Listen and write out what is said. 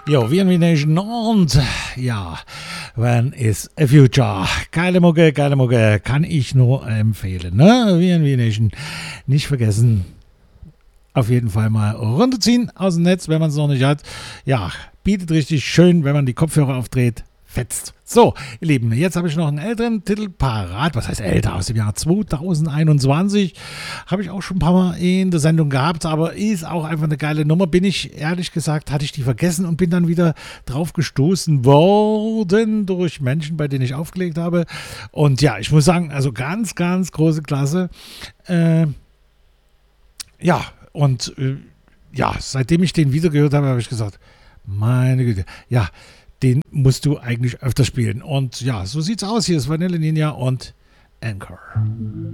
Jo, VNV Nation und ja, When is a Future? Geile Mucke, kann ich nur empfehlen. Ne? VNV Nation, nicht vergessen, auf jeden Fall mal runterziehen aus dem Netz, wenn man es noch nicht hat. Ja, bietet richtig schön, wenn man die Kopfhörer aufdreht. Fetzt. So, ihr Lieben, jetzt habe ich noch einen älteren Titel parat. Was heißt älter? Aus dem Jahr 2021. Habe ich auch schon ein paar Mal in der Sendung gehabt, aber ist auch einfach eine geile Nummer. Bin ich, ehrlich gesagt, hatte ich die vergessen und bin dann wieder drauf gestoßen worden durch Menschen, bei denen ich aufgelegt habe. Und ja, ich muss sagen, also ganz, ganz große Klasse. Ja, und ja, seitdem ich den wieder gehört habe, habe ich gesagt, meine Güte, ja, den musst du eigentlich öfter spielen. Und ja, so sieht's aus. Hier ist Vanilla Ninja und Anchor.